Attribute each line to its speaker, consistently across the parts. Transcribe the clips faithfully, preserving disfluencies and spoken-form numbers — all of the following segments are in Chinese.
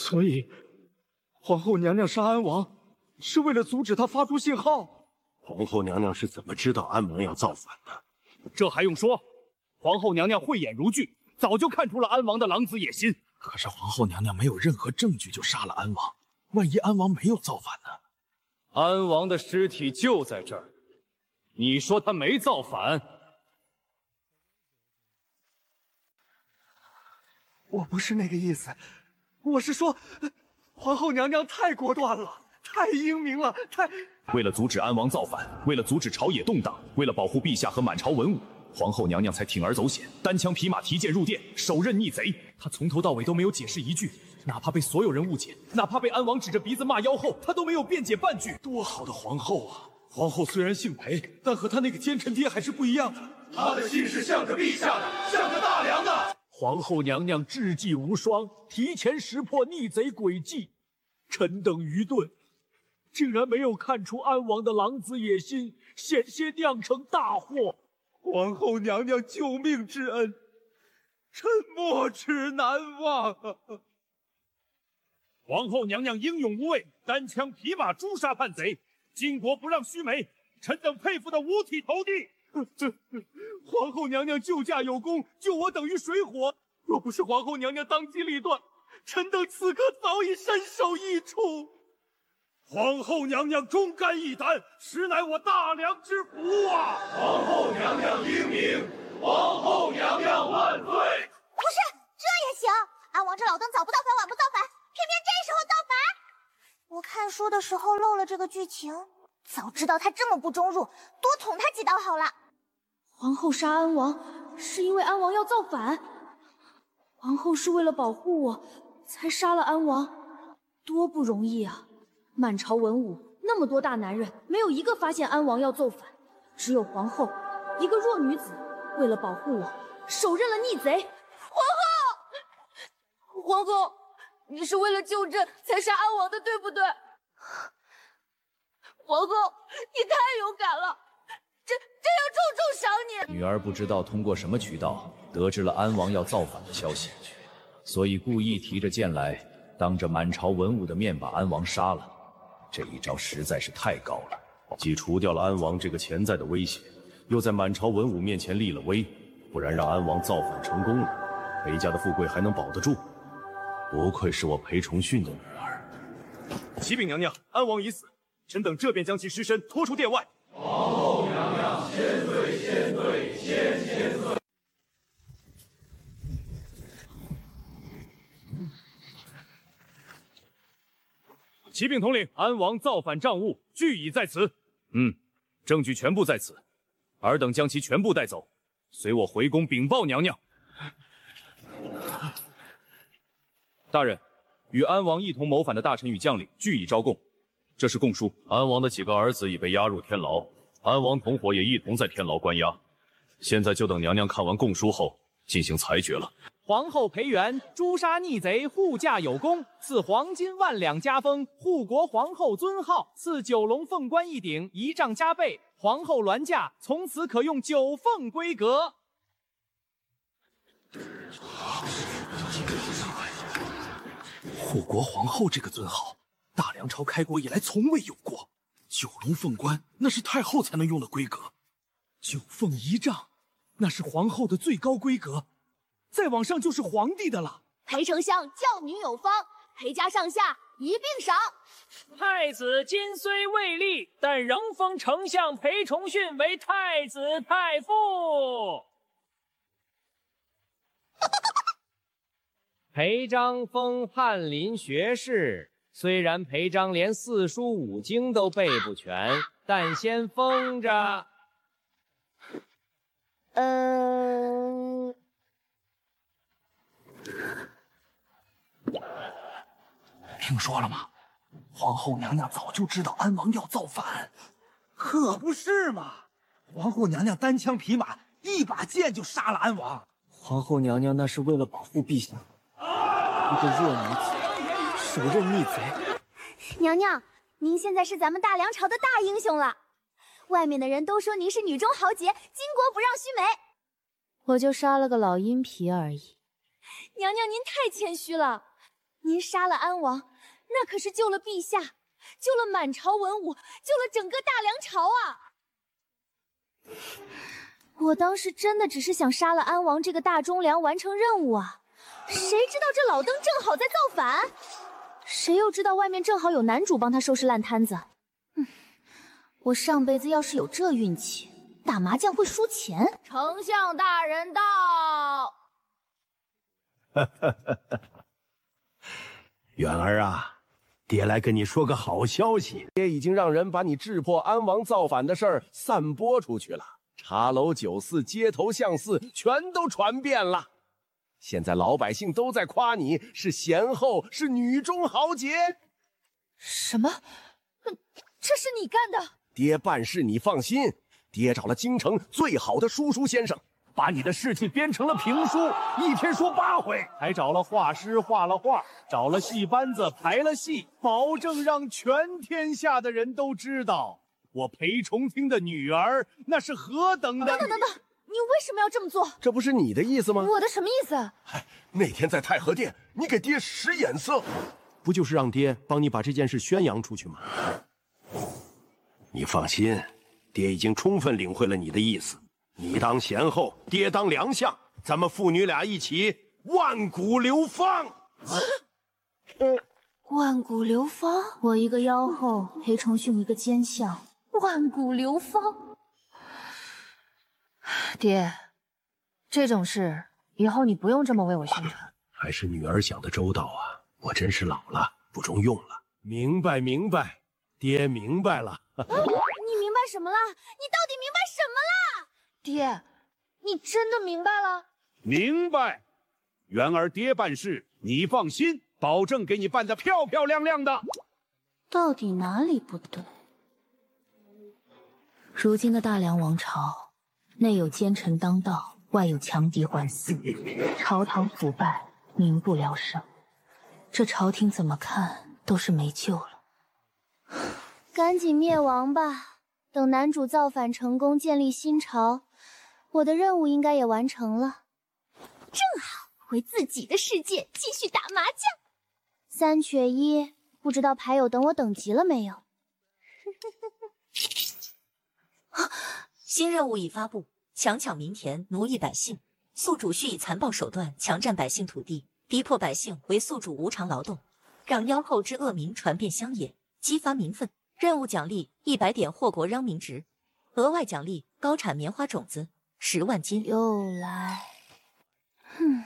Speaker 1: 所以，皇后娘娘杀安王，是为了阻止他发出信号。
Speaker 2: 皇后娘娘是怎么知道安王要造反的？
Speaker 3: 这还用说？皇后娘娘慧眼如炬，早就看出了安王的狼子野心。
Speaker 4: 可是皇后娘娘没有任何证据就杀了安王，万一安王没有造反呢？
Speaker 3: 安王的尸体就在这儿，你说他没造反？
Speaker 1: 我不是那个意思，我是说，皇后娘娘太果断了，太英明了，太……
Speaker 3: 为了阻止安王造反，为了阻止朝野动荡，为了保护陛下和满朝文武，皇后娘娘才铤而走险，单枪匹马提剑入殿，手刃逆贼。她从头到尾都没有解释一句，哪怕被所有人误解，哪怕被安王指着鼻子骂妖后，她都没有辩解半句。
Speaker 4: 多好的皇后啊！皇后虽然姓裴，但和她那个奸臣爹还是不一样的。
Speaker 5: 她的心是向着陛下的，向着大梁的。
Speaker 4: 皇后娘娘智计无双，提前识破逆贼诡计。臣等愚钝，竟然没有看出安王的狼子野心，险些酿成大祸。
Speaker 1: 皇后娘娘救命之恩，臣没齿难忘啊！
Speaker 3: 皇后娘娘英勇无畏，单枪匹马诛杀叛贼，巾帼不让须眉，臣等佩服得五体投地。
Speaker 1: 皇后娘娘救驾有功，救我等于水火。若不是皇后娘娘当机立断，臣等此刻早已身首异处。
Speaker 3: 皇后娘娘忠肝义胆，实乃我大梁之福啊！
Speaker 5: 皇后娘娘英明，皇后娘娘万岁！
Speaker 6: 不是，这也行？安王这老登早不造反，晚不造反，偏偏这时候造反。我看书的时候漏了这个剧情，早知道他这么不忠入，多捅他几刀好了。
Speaker 7: 皇后杀安王，是因为安王要造反。皇后是为了保护我，才杀了安王，多不容易啊！满朝文武那么多大男人，没有一个发现安王要造反，只有皇后一个弱女子，为了保护我，手刃了逆贼。
Speaker 8: 皇后，皇后，你是为了救朕才杀安王的，对不对？皇后，你太勇敢了，朕朕要重重赏你。
Speaker 3: 女儿不知道通过什么渠道得知了安王要造反的消息，所以故意提着剑来，当着满朝文武的面把安王杀了。这一招实在是太高了，
Speaker 2: 既除掉了安王这个潜在的威胁，又在满朝文武面前立了威，不然让安王造反成功了，裴家的富贵还能保得住？不愧是我裴崇训的女儿。
Speaker 3: 启禀娘娘，安王已死，臣等这便将其尸身拖出殿外。
Speaker 5: 皇后娘娘，千岁千岁千千岁！
Speaker 3: 启禀统领，安王造反账物俱已在此。嗯，证据全部在此，尔等将其全部带走，随我回宫禀报娘娘。大人，与安王一同谋反的大臣与将领俱已招供，这是供书。
Speaker 2: 安王的几个儿子已被押入天牢，安王同伙也一同在天牢关押。现在就等娘娘看完供书后进行裁决了。
Speaker 9: 皇后裴元诛杀逆贼，护驾有功，赐黄金万两加封，护国皇后尊号，赐九龙凤冠一顶，仪仗加倍。皇后銮驾，从此可用九凤规格。
Speaker 4: 护国皇后这个尊号，大梁朝开国以来从未有过。九龙凤冠那是太后才能用的规格，九凤仪仗那是皇后的最高规格，再往上就是皇帝的了。
Speaker 6: 裴丞相教女有方，裴家上下一并赏。
Speaker 10: 太子今虽未立，但仍封丞相裴崇训为太子太傅。裴章封翰林学士，虽然裴章连四书五经都背不全，但先封着。
Speaker 6: 嗯、
Speaker 4: 呃，听说了吗？皇后娘娘早就知道安王要造反。
Speaker 1: 可不是嘛！皇后娘娘单枪匹马，一把剑就杀了安王。
Speaker 11: 皇后娘娘那是为了保护陛下，一个弱女子手刃逆贼。
Speaker 6: 娘娘，您现在是咱们大梁朝的大英雄了，外面的人都说您是女中豪杰，巾帼不让须眉。
Speaker 7: 我就杀了个老阴皮而已。
Speaker 8: 娘娘您太谦虚了，
Speaker 7: 您杀了安王，那可是救了陛下，救了满朝文武，救了整个大梁朝啊！我当时真的只是想杀了安王这个大忠良，完成任务啊！谁知道这老邓正好在造反，谁又知道外面正好有男主帮他收拾烂摊子。嗯，我上辈子要是有这运气，打麻将会输钱。
Speaker 8: 丞相大人到。
Speaker 12: 远儿啊，爹来跟你说个好消息，爹已经让人把你智破安王造反的事儿散播出去了，茶楼酒肆、街头巷肆全都传遍了。现在老百姓都在夸你是贤后，是女中豪杰。
Speaker 7: 什么？这是你干的？
Speaker 12: 爹办事你放心，爹找了京城最好的书书先生，把你的事情编成了评书，一天说八回，
Speaker 9: 还找了画师画了画，找了戏班子排了戏，保证让全天下的人都知道我裴重听的女儿那是何等的。
Speaker 7: 等等等等，你为什么要这么做？
Speaker 12: 这不是你的意思吗？
Speaker 7: 我的什么意思？
Speaker 12: 哎，那天在太和殿，你给爹使眼色，不就是让爹帮你把这件事宣扬出去吗？你放心，爹已经充分领会了你的意思。你当贤后，爹当良相，咱们父女俩一起万古流芳。
Speaker 7: 万古流芳，我一个妖后，裴重训一个奸相，万古流芳。
Speaker 8: 爹，这种事以后你不用这么为我宣传。
Speaker 12: 还是女儿想的周到啊，我真是老了，不中用了。明白明白，爹明白了。
Speaker 7: 你明白什么了？你到底明白什么了？
Speaker 8: 爹，你真的明白了？
Speaker 1: 明白。元儿爹办事，你放心，保证给你办得漂漂亮亮的。
Speaker 7: 到底哪里不对？如今的大梁王朝，内有奸臣当道，外有强敌环伺，朝堂腐败，民不聊生。这朝廷怎么看都是没救了。赶紧灭亡吧，等男主造反成功，建立新朝，我的任务应该也完成了。正好回自己的世界继续打麻将。三缺一，不知道牌友等我等急了没有？
Speaker 13: 新任务已发布，强抢民田，奴役百姓。宿主需以残暴手段强占百姓土地，逼迫百姓为宿主无偿劳动，让妖后之恶名传遍乡野，激发民愤。任务奖励一百点祸国殃民值，额外奖励高产棉花种子十万斤。
Speaker 7: 又来，哼！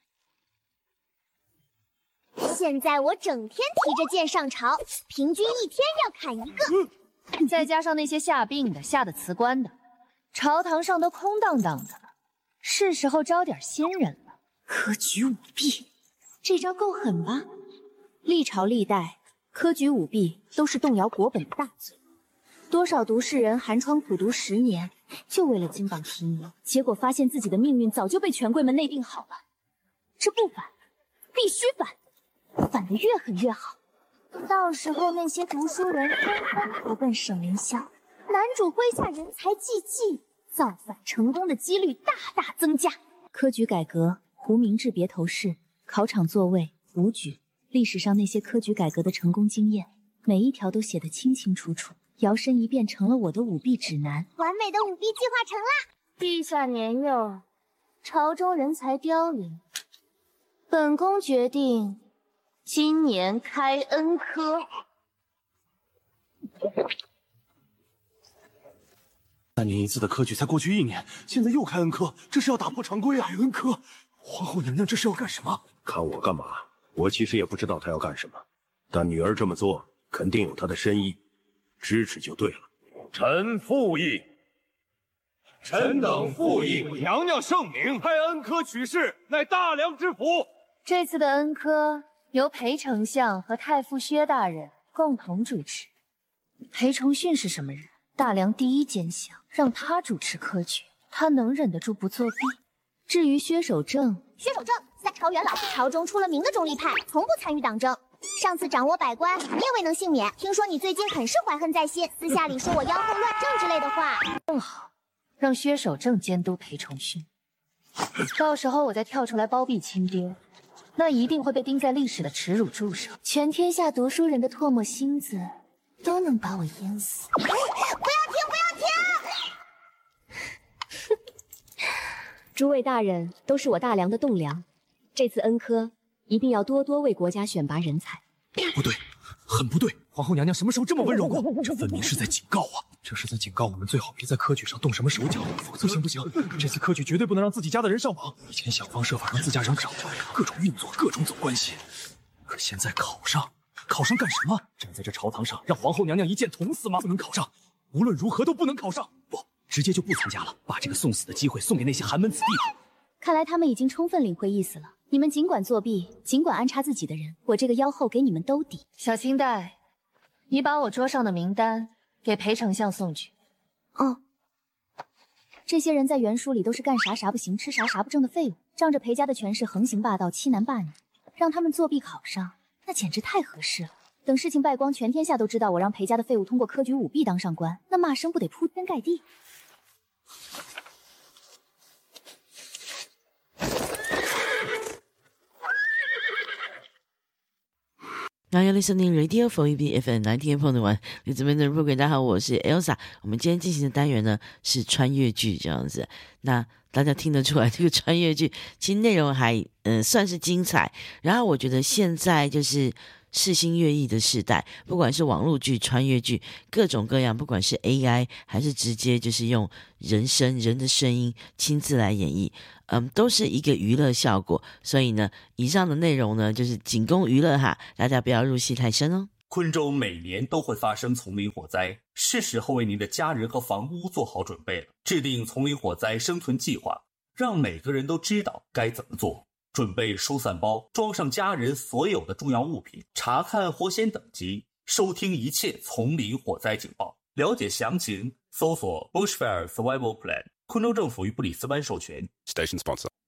Speaker 6: 现在我整天提着剑上朝，平均一天要砍一个，
Speaker 8: 再加上那些下病的、下的辞官的，朝堂上都空荡荡的了，是时候招点新人了。
Speaker 7: 科举舞弊，这招够狠吧？历朝历代，科举舞弊都是动摇国本的大罪。多少读士人寒窗苦读十年，就为了金榜题名，结果发现自己的命运早就被权贵们内定好了。这不反，必须反，反得越狠越好。到时候那些读书人纷纷投奔省名校，男主麾下人才济济，造反成功的几率大大增加。科举改革，胡明志别头饰，考场座位，武举，历史上那些科举改革的成功经验，每一条都写得清清楚楚，摇身一变成了我的舞弊指南。
Speaker 6: 完美的舞弊计划成啦！
Speaker 7: 陛下年幼，朝中人才凋零，本宫决定今年开恩科。
Speaker 4: 三年一次的科举才过去一年，现在又开恩科，这是要打破常规啊！恩科，皇后娘娘这是要干什么？
Speaker 12: 看我干嘛？我其实也不知道她要干什么，但女儿这么做肯定有她的深意，支持就对了。
Speaker 1: 臣附议。臣等附议。娘娘圣明，开恩科取士，乃大梁之福。
Speaker 8: 这次的恩科由裴丞相和太傅薛大人共同主持。裴重训是什么人？大梁第一奸相，让他主持科举，他能忍得住不作弊？至于薛守正，
Speaker 6: 薛守正，三朝元老，朝中出了名的中立派，从不参与党争。上次掌握百官，你也未能幸免。听说你最近很是怀恨在心，私下里说我妖后乱政之类的话。
Speaker 8: 正好，让薛守正监督裴重训，到时候我再跳出来包庇亲爹， 那一定会被钉在历史的耻辱柱上。全天下读书人的唾沫星子都能把我淹死。
Speaker 6: 不要停！不要停！
Speaker 7: 诸位大人都是我大梁的栋梁，这次恩科一定要多多为国家选拔人才。
Speaker 4: 不对，很不对！皇后娘娘什么时候这么温柔过？这分明是在警告啊！这是在警告我们最好别在科举上动什么手脚，否则不行不行，这次科举绝对不能让自己家的人上榜。以前想方设法让自家人考，各种运作，各种走关系。可现在考上，考上干什么？站在这朝堂上，让皇后娘娘一剑捅死吗？不能考上，无论如何都不能考上。不，直接就不参加了，把这个送死的机会送给那些寒门子弟。
Speaker 7: 看来他们已经充分领会意思了。你们尽管作弊，尽管安插自己的人，我这个妖后给你们兜底。
Speaker 8: 小青黛，你把我桌上的名单给裴丞相送去。
Speaker 7: 哦，这些人在原书里都是干啥啥不行，吃啥啥不正的废物，仗着裴家的权势横行霸道，欺男霸女，让他们作弊考上，那简直太合适了。等事情败光，全天下都知道我让裴家的废物通过科举舞弊当上官，那骂声不得铺天盖地。
Speaker 14: Now you're listening Radio for E B F M ninety-eight point one， 你这边的入轨，大家好，我是 Elsa。我们今天进行的单元呢是穿越剧这样子。那大家听得出来，这个穿越剧其实内容还嗯、呃、算是精彩。然后我觉得现在就是世新月异的时代，不管是网络剧、穿越剧，各种各样，不管是 A I 还是直接就是用人声人的声音亲自来演绎。嗯，都是一个娱乐效果，所以呢，以上的内容呢，就是仅供娱乐哈，大家不要入戏太深哦。
Speaker 15: 昆州每年都会发生丛林火灾，是时候为您的家人和房屋做好准备了。制定丛林火灾生存计划，让每个人都知道该怎么做。准备疏散包，装上家人所有的重要物品，查看火险等级，收听一切丛林火灾警报。了解详情，搜索 Bushfire Survival Plan。昆州政府与布里斯班授权。Station Sponsor。